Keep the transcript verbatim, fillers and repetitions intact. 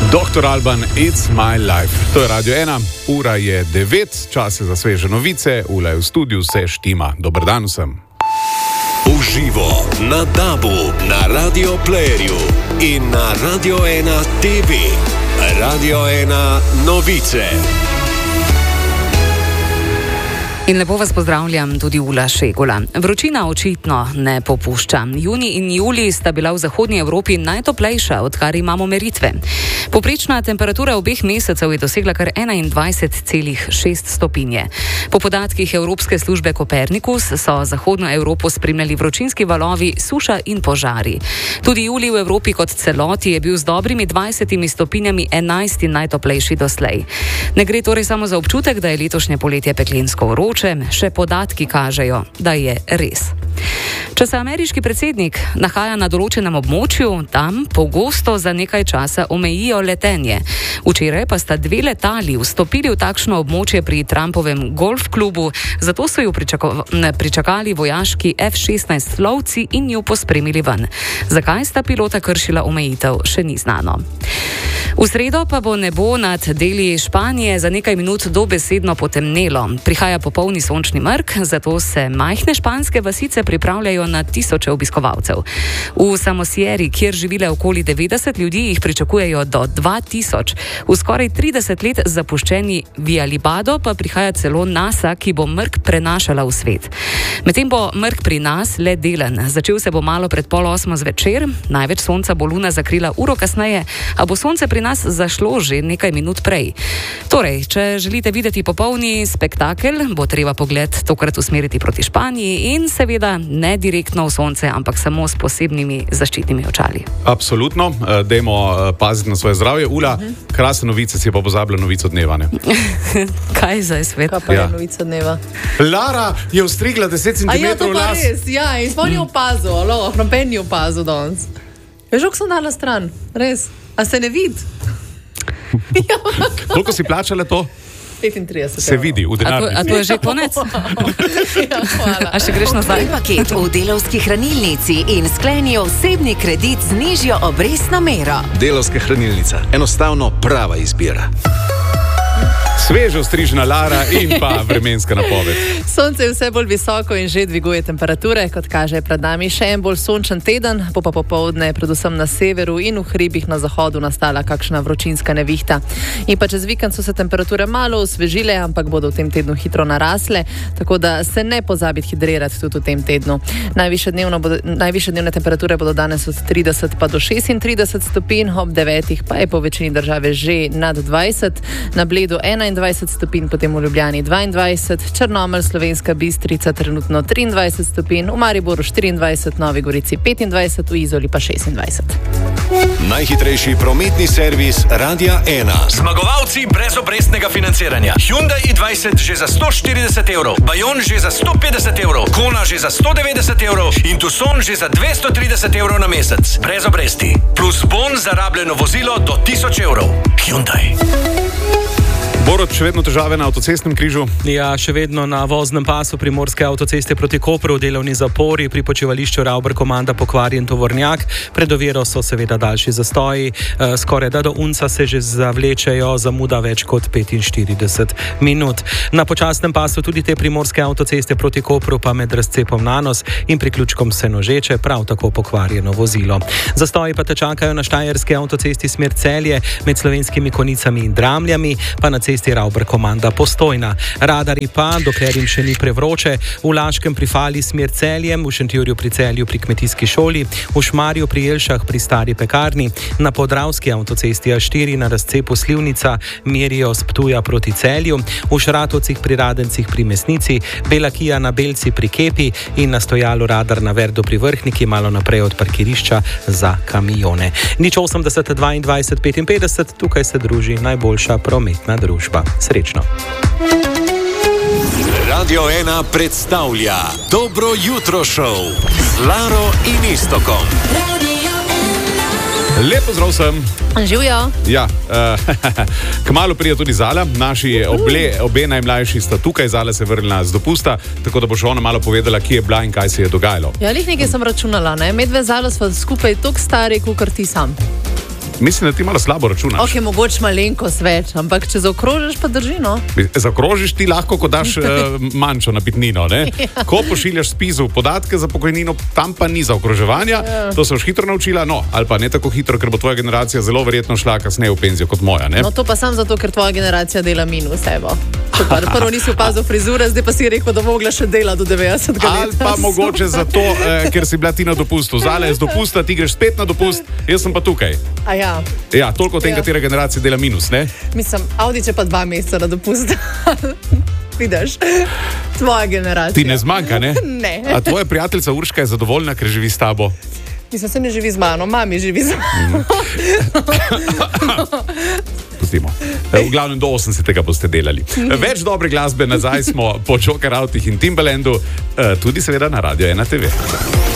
doktor Alban, It's My Life. To je Radio ena, ura je devet, čas je za sveže novice, ula je v studiu, vse štima. Dober dan vsem. Uživo na Dabu, na Radio Playerju in na Radio ena T V. Radio ena novice. In lepo vas pozdravljam tudi Ula Šegula. Vročina očitno ne popušča. Junij in julij sta bila v zahodnji Evropi najtoplejša, odkar imamo meritve. Poprečna temperatura obeh mesecev je dosegla kar enaindvajset celih šest stopinje. Po podatkih Evropske službe Kopernikus so zahodno Evropo spremljali vročinski valovi, suša in požari. Tudi julij v Evropi kot celoti je bil z dobrimi dvajsetimi stopinjami enajsti najtoplejši doslej. Ne gre torej samo za občutek, da je letošnje poletje peklensko vroče, še podatki kažejo, da je res. Če se ameriški predsednik nahaja na določenem območju, tam pogosto za nekaj časa omejijo letenje. Včeraj pa sta dve letali vstopili v takšno območje pri Trumpovem golf klubu, zato so ju pričako- pričakali vojaški F šestnajst lovci in ju pospremili ven. Zakaj sta pilota kršila omejitev, še ni znano. V sredo pa bo nebo nad deli Španije za nekaj minut dobesedno potemnelo. Prihaja popolni sončni mrk, zato se majhne španske vasice pripravljajo na tisoče obiskovalcev. V Samosieri, kjer živile okoli devetdeset ljudi, jih pričakujejo do dva tisoč. V skoraj trideset let zapuščeni Villalbado pa prihaja celo NASA, ki bo mrk prenašala v svet. Medtem bo mrk pri nas le delen. Začel se bo malo pred pol osmo zvečer, največ sonca bo luna zakrila uro kasneje, a bo sonce pri nas zašlo že nekaj minut prej. Torej, če želite videti popolni spektakel, bo treba pogled tokrat usmeriti proti Španiji in seveda ne direktno v sonce, ampak samo s posebnimi zaščitnimi očali. Absolutno, dajmo paziti na svoje zdravje. Ula, krasne novice, si pa pozabila novico dneva, ne? Kaj zdaj svet? Kaj pa Ja. je novica dneva? Lara je ustrigla deset A ja, to centimetrov pa las. res, ja, in spomni mm. opazil, alo, noben ni opazil danes. Veš, kako sem dala stran, res, a se ne vidi? Koliko si plačala to? petintrideset Se vidi, v A to, denarnici. a to je že konec? Ja, hvala. A še greš nazaj? Paket v Delavski hranilnici in skleni osebni kredit z nižjo obrestno mero. Delavska hranilnica. Enostavno prava izbira. Sveže ostrižena Lara in pa vremenska napoved. Sonce je vse bolj visoko in že dviguje temperature, kot kaže pred nami še en bolj sončen teden, bo pa popoldne predvsem na severu in v hribih na zahodu nastala kakšna vročinska nevihta. In pa čez vikend so se temperature malo osvežile, ampak bodo v tem tednu hitro narasle, tako da se ne pozabiti hidrirati tudi v tem tednu. Najvišje, dnevno bodo, najvišje dnevne temperature bodo danes od trideset pa do šestintrideset stopinj, ob devetih pa je po večini države že nad dvajset, na Bledu enaindvajset stopinj, potem v Ljubljani dvaindvajset, Črnomelj, Slovenska Bistrica trenutno triindvajset stopinj, v Mariboru štiriindvajset, Novi Gorici petindvajset, v Izoli pa šestindvajset. Najhitrejši prometni servis Radia ena. Zmagovalci brezobrestnega financiranja. Hyundai i dvajset že za sto štirideset evrov, Bayon že za sto petdeset evrov, Kona že za sto devetdeset evrov in Tucson že za dvesto trideset evrov na mesec. Brez obresti. Plus bon za rabljeno vozilo do tisoč evrov. Hyundai. Borod, še vedno težave na avtocestnem križu? Ja, še vedno na voznem pasu primorske avtoceste proti Kopru, delovni zapori, pri počivališču Ravber komanda pokvarjen tovornjak. Pred oviro so seveda daljši zastoji, e, skoraj da do Unca se že zavlečejo, zamuda več kot petinštirideset minut. Na počasnem pasu tudi te primorske avtoceste proti Kopru, pa med razcepom Nanos in priključkom Senožeče, prav tako pokvarjeno vozilo. Zastoji pa te čakajo na štajerski avtocesti smer Celje, med Slovenskimi Konicami in Dramljami, pa na cesti Ravber komanda Postojna. Radari pa, dokler jim še ni prevroče, v Laškem pri Fali smer Celjem, v Šentjurju pri Celju pri kmetijski šoli, v Šmarju pri Jelšah pri stari pekarni, na Podravski avtocesti A štiri na razcepu Slivnica merijo s Ptuja proti Celju, v Šratovcih pri Radencih pri Mesnici, Bela Kija na Belci pri Kepi in na stojalu Radar na Verdu pri Vrhniki, malo naprej od parkirišča za kamione. Nič osemdeset dvaindvajset petinpetdeset, tukaj se druži najboljša prometna družba. Srečno. Radio ena predstavlja Dobro jutro šov z Laro in Iztokom. Lep pozdrav vsem. Živijo. Ja, uh, kmalu prija tudi Zala, naši oble, obe najmlajši sta tukaj, Zala se je vrnila z dopusta, tako da bo še ona malo povedala, kje je bila in kaj se je dogajalo. Ja, lih nekaj sem računala, ne? Medve Zala sva skupaj toliko stari, kakor ti sam. Mislim, da ti malo slabo računaš. Ok, mogoče malenkost več, ampak če zaokrožiš, pa drži, no. Zaokrožiš ti lahko, ko daš uh, manjšo napitnino, ne? Ja. Ko pošiljaš spisu podatke za pokojnino, tam pa ni zaokroževanja, ja. To se boš hitro naučila, no, ali pa ne tako hitro, ker bo tvoja generacija zelo verjetno šla kasneje v penzijo kot moja, ne? No, to pa sam zato, ker tvoja generacija dela minus, evo. Prvo nisi opazil frizure, zdaj pa si rekel, da mogla še dela do devetdesetega leta. Ali pa mogoče zato, eh, ker si bila ti na dopustu. Zale je z dopusta, ti greš spet na dopust, jaz sem pa tukaj. A ja. Ja, toliko o tem, ja. Katera generacija dela minus, ne? Mislim, Audi če pa dva meseca na dopust. Vidiš, tvoja generacija. Ti ne zmanjka, ne? Ne. A tvoja prijateljica Urška je zadovoljna, ker živi s tabo? Mislim, se ne živi z mano, mami živi z mano. Pustimo. V glavnem do osemdesetega boste delali. Več dobre glasbe nazaj smo po Joker Outih in Timbalandu, tudi seveda na Radio ena te ve.